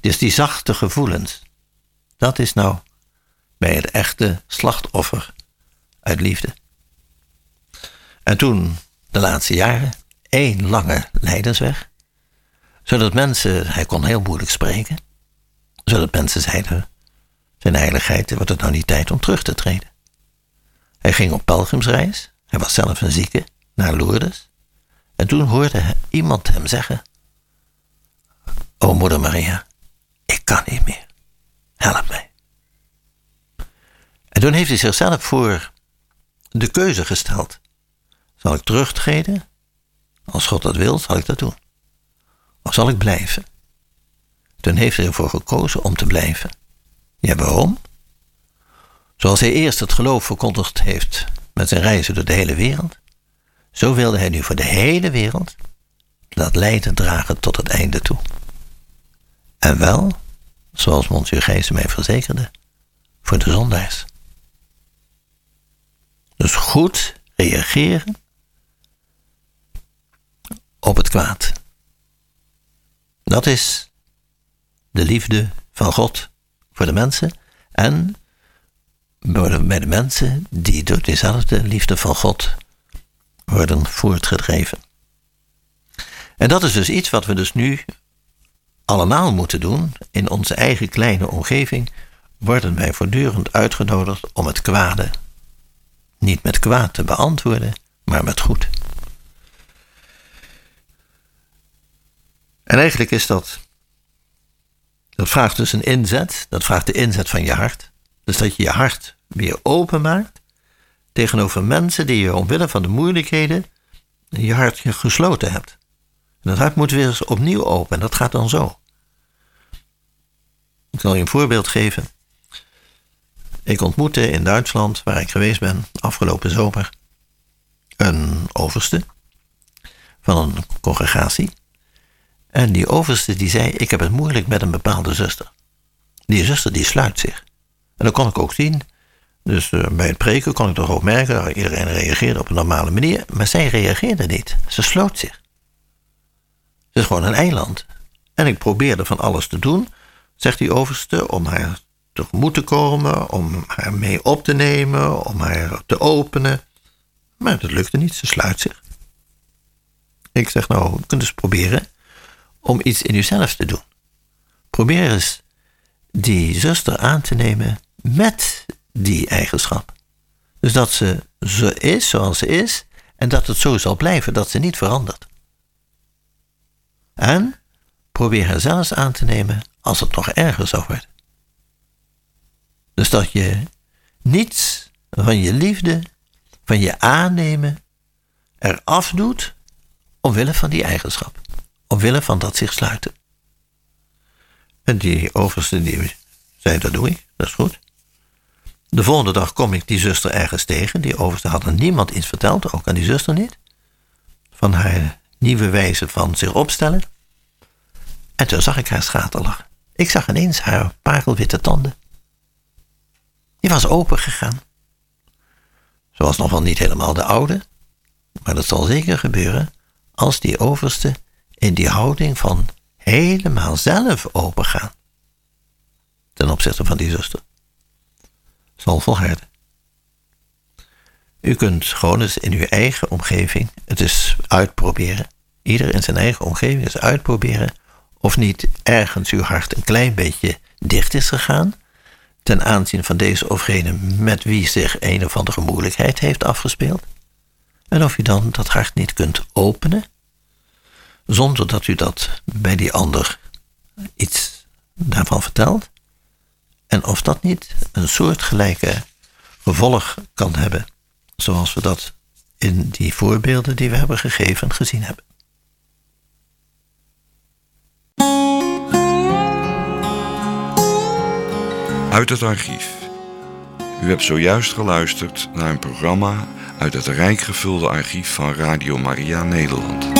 Dus die zachte gevoelens, dat is nou bij het echte slachtoffer uit liefde. En toen, de laatste jaren, 1 lange lijdensweg. Zodat mensen, hij kon heel moeilijk spreken. Zodat mensen zeiden, zijn heiligheid, wordt het nou niet tijd om terug te treden. Hij ging op pelgrimsreis, hij was zelf een zieke, naar Lourdes. En toen hoorde iemand hem zeggen, o moeder Maria, ik kan niet meer, help mij. En toen heeft hij zichzelf voor de keuze gesteld. Zal ik terugtreden? Als God dat wil, zal ik dat doen. Of zal ik blijven? Toen heeft hij ervoor gekozen om te blijven. Ja, waarom? Zoals hij eerst het geloof verkondigd heeft met zijn reizen door de hele wereld, zo wilde hij nu voor de hele wereld dat lijden dragen tot het einde toe. En wel, zoals monsieur Gijssen mij verzekerde, voor de zondaars. Dus goed reageren op het kwaad. Dat is de liefde van God voor de mensen en bij de mensen die door dezelfde liefde van God worden voortgedreven. En dat is dus iets wat we dus nu allemaal moeten doen. In onze eigen kleine omgeving worden wij voortdurend uitgenodigd om het kwade niet met kwaad te beantwoorden, maar met goed. En eigenlijk is dat vraagt dus een inzet, dat vraagt de inzet van je hart. Dus dat je je hart weer openmaakt tegenover mensen die je omwille van de moeilijkheden je hart gesloten hebt. En dat hart moet weer eens opnieuw open en dat gaat dan zo. Ik zal je een voorbeeld geven. Ik ontmoette in Duitsland, waar ik geweest ben, afgelopen zomer, een overste van een congregatie. En die overste die zei, ik heb het moeilijk met een bepaalde zuster. Die zuster die sluit zich. En dat kon ik ook zien. Dus bij het preken kon ik toch ook merken dat iedereen reageerde op een normale manier. Maar zij reageerde niet. Ze sloot zich. Ze is gewoon een eiland. En ik probeerde van alles te doen, zegt die overste, om haar tegemoet te komen, om haar mee op te nemen, om haar te openen. Maar dat lukte niet, ze sluit zich. Ik zeg nou, je kunt dus proberen om iets in uzelf te doen. Probeer eens die zuster aan te nemen met die eigenschap. Dus dat ze zo is zoals ze is en dat het zo zal blijven, dat ze niet verandert. En probeer haar zelfs aan te nemen als het nog erger zou worden. Dus dat je niets van je liefde, van je aannemen eraf doet omwille van die eigenschap. Omwille van dat zich sluiten. En die overste die zei, dat doe ik, dat is goed. De volgende dag kom ik die zuster ergens tegen. Die overste had aan niemand iets verteld, ook aan die zuster niet. Van haar nieuwe wijze van zich opstellen. En toen zag ik haar schaterlachen. Ik zag ineens haar parelwitte tanden. Die was open gegaan. Ze was nog wel niet helemaal de oude. Maar dat zal zeker gebeuren als die overste in die houding van helemaal zelf open gaan. Ten opzichte van die zuster. Zal volharden. U kunt gewoon eens in uw eigen omgeving het eens uitproberen. Ieder in zijn eigen omgeving eens uitproberen of niet ergens uw hart een klein beetje dicht is gegaan ten aanzien van deze of gene met wie zich een of andere moeilijkheid heeft afgespeeld. En of u dan dat hart niet kunt openen zonder dat u dat bij die ander iets daarvan vertelt. En of dat niet een soortgelijke gevolg kan hebben, zoals we dat in die voorbeelden die we hebben gegeven gezien hebben. Uit het archief. U hebt zojuist geluisterd naar een programma uit het rijk gevulde archief van Radio Maria Nederland.